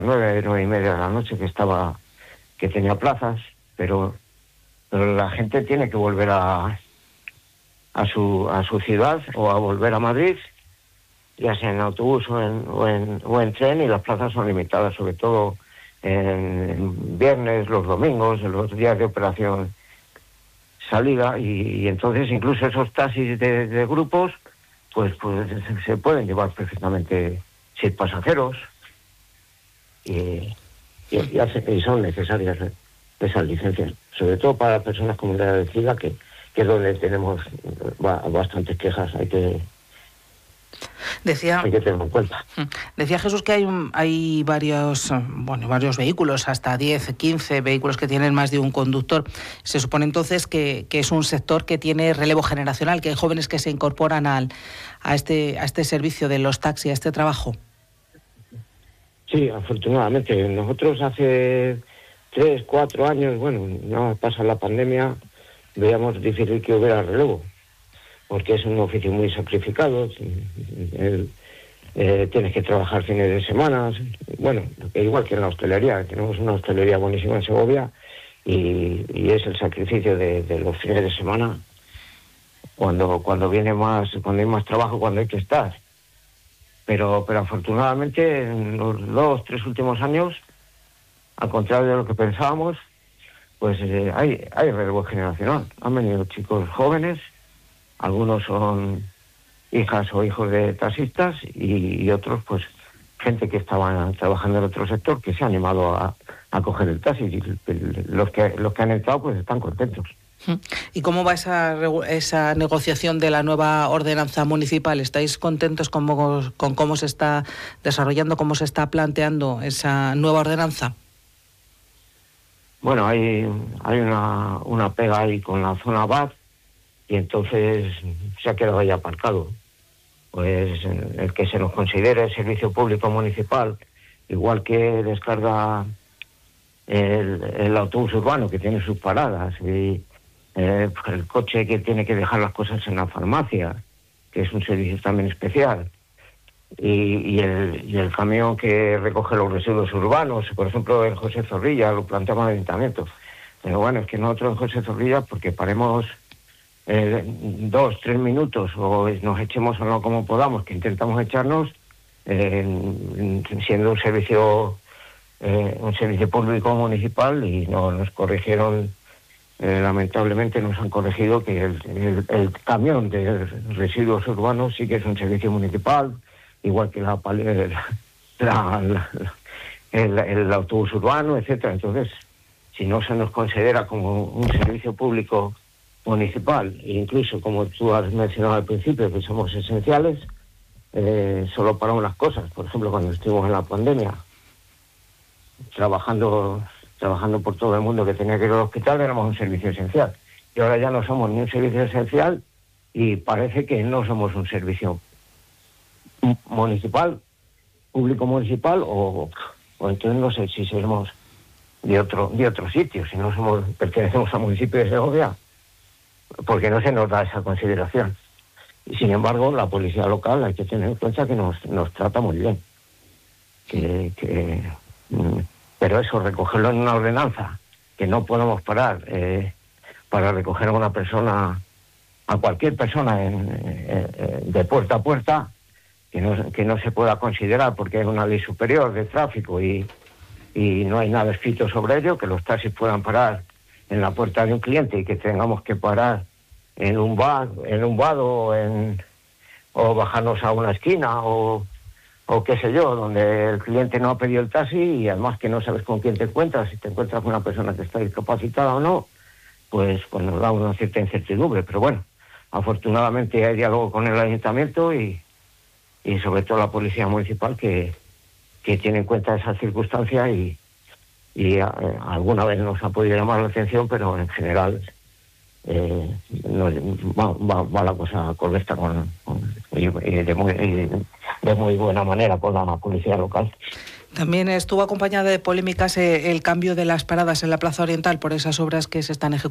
9:30 de la noche que tenía plazas, pero la gente tiene que volver a su ciudad o a volver a Madrid, ya sea en autobús o en tren, y las plazas son limitadas, sobre todo en viernes, los domingos, en los días de operación salida, y entonces incluso esos taxis de grupos pues se pueden llevar perfectamente 6 pasajeros, y son necesarias esas licencias, sobre todo para personas con movilidad reducida, que es donde tenemos bastantes quejas. Hay que tenerlo en cuenta. Decía Jesús que hay varios vehículos, hasta 10, 15 vehículos que tienen más de un conductor. Se supone entonces que es un sector que tiene relevo generacional, que hay jóvenes que se incorporan a este servicio de los taxis, a este trabajo. Sí, afortunadamente. Nosotros hace 3, 4 años, no pasa la pandemia, veíamos difícil que hubiera relevo, porque es un oficio muy sacrificado. Tienes que trabajar fines de semana, igual que en la hostelería. Tenemos una hostelería buenísima en Segovia, y es el sacrificio de los fines de semana, cuando hay más trabajo, cuando hay que estar. Pero afortunadamente en los 2, 3 últimos años, al contrario de lo que pensábamos, pues hay relevo generacional. Han venido chicos jóvenes, algunos son hijas o hijos de taxistas, y otros pues gente que estaban trabajando en otro sector, que se ha animado a coger el taxi, y los que han entrado pues están contentos. ¿Y cómo va esa negociación de la nueva ordenanza municipal? ¿Estáis contentos con cómo se está desarrollando, cómo se está planteando esa nueva ordenanza? Bueno, hay una pega ahí con la zona BAD, y entonces se ha quedado ahí aparcado. Pues el que se nos considere servicio público municipal, igual que descarga el autobús urbano, que tiene sus paradas, y el coche que tiene que dejar las cosas en la farmacia, que es un servicio también especial, y el camión que recoge los residuos urbanos, por ejemplo en José Zorrilla, lo planteamos en el ayuntamiento. Pero es que nosotros en José Zorrilla, porque paremos 2, 3 minutos o nos echemos o no como podamos, que intentamos echarnos, siendo un servicio público municipal, y nos corrigieron. Lamentablemente nos han corregido que el camión de residuos urbanos sí que es un servicio municipal, igual que el autobús urbano, etcétera. Entonces, si no se nos considera como un servicio público municipal, e incluso como tú has mencionado al principio, que somos esenciales, solo para unas cosas. Por ejemplo, cuando estuvimos en la pandemia, trabajando por todo el mundo que tenía que ir al hospital, éramos un servicio esencial. Y ahora ya no somos ni un servicio esencial, y parece que no somos un servicio municipal, público municipal, o entonces no sé si seremos de otro sitio, si no pertenecemos al municipio de Segovia, porque no se nos da esa consideración. Y sin embargo, la policía local hay que tener en cuenta que nos trata muy bien. Pero eso, recogerlo en una ordenanza, que no podemos parar para recoger a una persona, a cualquier persona de puerta a puerta, que no se pueda considerar, porque es una ley superior de tráfico, y no hay nada escrito sobre ello, que los taxis puedan parar en la puerta de un cliente, y que tengamos que parar en un bar o bajarnos a una esquina, o qué sé yo, donde el cliente no ha pedido el taxi, y además que no sabes con quién te encuentras, si te encuentras con una persona que está discapacitada o no, pues nos da una cierta incertidumbre. Pero bueno, afortunadamente hay diálogo con el ayuntamiento, y sobre todo la policía municipal, que tiene en cuenta esa circunstancia, y alguna vez nos ha podido llamar la atención, pero en general va la cosa correcta de muy buena manera con la policía local. También estuvo acompañada de polémicas el cambio de las paradas en la Plaza Oriental por esas obras que se están ejecutando